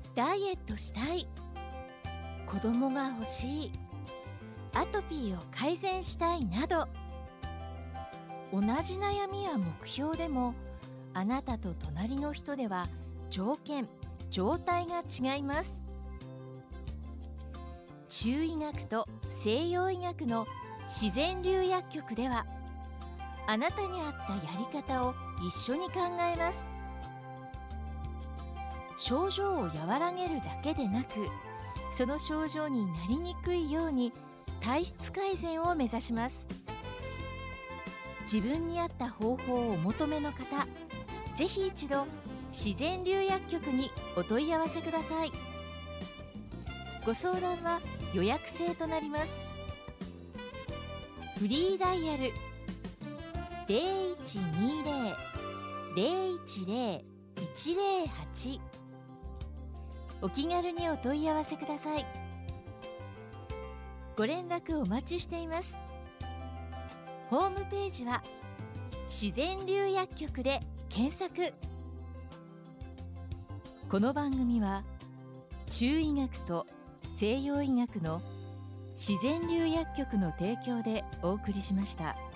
ダイエットしたい、子供が欲しい、アトピーを改善したいなど、同じ悩みや目標でもあなたと隣の人では条件・状態が違います。中医学と西洋医学の自然流薬局では、あなたに合ったやり方を一緒に考えます。症状を和らげるだけでなく、その症状になりにくいように体質改善を目指します。自分に合った方法をお求めの方、ぜひ一度自然流薬局にお問い合わせください。ご相談は予約制となります。フリーダイヤル 0120-010-108、お気軽にお問い合わせください。ご連絡お待ちしています。ホームページは自然流薬局で検索。この番組は中医学と西洋医学の自然流薬局の提供でお送りしました。